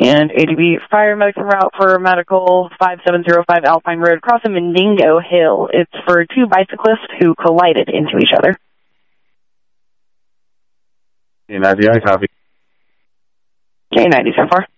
And ADB fire medics en route for medical 5705 Alpine Road, crossing Mendingo Hill. It's for two bicyclists who collided into each other. K90, I copy. K90 so far.